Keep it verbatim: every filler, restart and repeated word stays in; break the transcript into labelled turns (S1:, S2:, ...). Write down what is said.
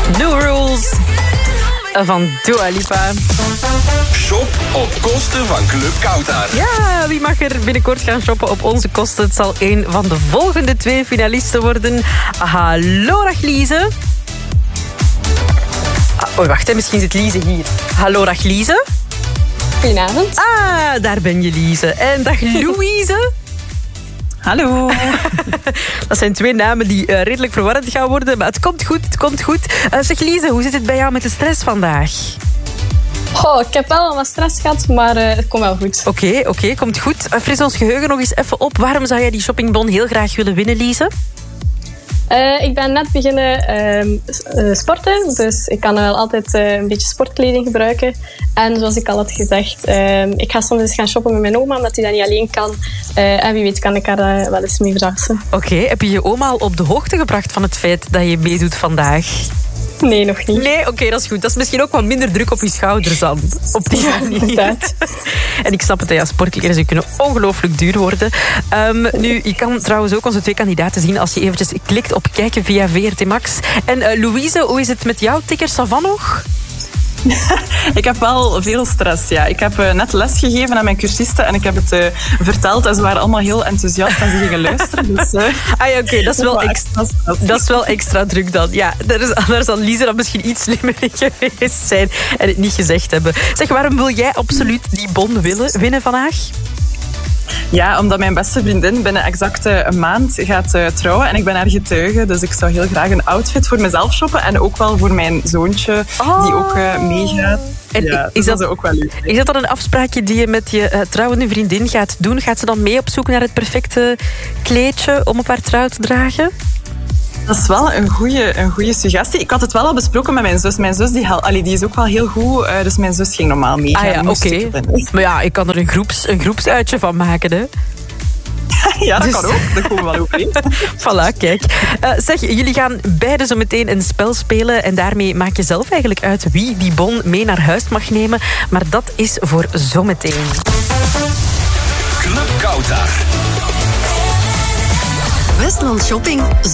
S1: New Rules van Dua Lipa.
S2: Shop op kosten van Club Koutar.
S1: Ja, wie mag er binnenkort gaan shoppen op onze kosten? Het zal een van de volgende twee finalisten worden. Hallo, dag Lize. Oh, wacht, hè, misschien zit Lize hier. Hallo, dag Lize.
S3: Goedenavond.
S1: Ah, daar ben je, Lize. En dag Louise.
S4: Hallo.
S1: Dat zijn twee namen die uh, redelijk verwarrend gaan worden, maar het komt goed, het komt goed. Uh, zeg Lize, hoe zit het bij jou met de stress vandaag?
S3: Oh, ik heb wel wat stress gehad, maar uh, het komt wel goed.
S1: Oké, okay, oké, okay, komt goed. Uh, fris ons geheugen nog eens even op. Waarom zou jij die shoppingbon heel graag willen winnen, Lize?
S3: Uh, ik ben net beginnen uh, uh, sporten, dus ik kan wel altijd uh, een beetje sportkleding gebruiken. En zoals ik al had gezegd, uh, ik ga soms eens gaan shoppen met mijn oma, omdat die dat niet alleen kan. Uh, en wie weet kan ik haar uh, wel eens mee verrassen.
S1: Oké, okay, heb je je oma al op de hoogte gebracht van het feit dat je meedoet vandaag?
S3: Nee, nog niet.
S1: Nee, oké, okay, dat is goed. Dat is misschien ook wat minder druk op je schouders dan. Op die
S3: ja,
S1: manier. En ik snap het, ja, sportkleren ze kunnen ongelooflijk duur worden. Um, nu, je kan trouwens ook onze twee kandidaten zien als je eventjes klikt op kijken via V R T Max. En uh, Louise, hoe is het met jouw tickers? Ça va nog?
S4: Ik heb wel veel stress, ja. Ik heb uh, net les gegeven aan mijn cursisten en ik heb het uh, verteld en ze waren allemaal heel enthousiast en ze gingen luisteren. Dus, uh,
S1: ah ja, oké, okay, dat, dat is wel extra druk dan. Ja, daar, is, daar zal Lize dan misschien iets slimmer in geweest zijn en het niet gezegd hebben. Zeg, waarom wil jij absoluut die bon willen, winnen vandaag?
S4: Ja, omdat mijn beste vriendin binnen exact een maand gaat uh, trouwen en ik ben haar getuige. Dus ik zou heel graag een outfit voor mezelf shoppen en ook wel voor mijn zoontje, oh. die ook uh, meegaat. En ja, is, dat, dat ook wel leuk.
S1: Is dat dan een afspraakje die je met je uh, trouwende vriendin gaat doen? Gaat ze dan mee op zoek naar het perfecte kleedje om op haar trouw te dragen?
S4: Dat is wel een goede een goede suggestie. Ik had het wel al besproken met mijn zus. Mijn zus die, allee, die is ook wel heel goed, uh, dus mijn zus ging normaal mee.
S1: Ah ja, oké. Okay. Maar ja, ik kan er een, groeps, een groepsuitje van maken, hè.
S4: Ja, dat dus... kan ook. Dat komen we wel overeen.
S1: Voilà, kijk. Uh, zeg, jullie gaan beide zo meteen een spel spelen en daarmee maak je zelf eigenlijk uit wie die bon mee naar huis mag nemen. Maar dat is voor zometeen.
S2: Club Koutar.
S5: Westland Shopping.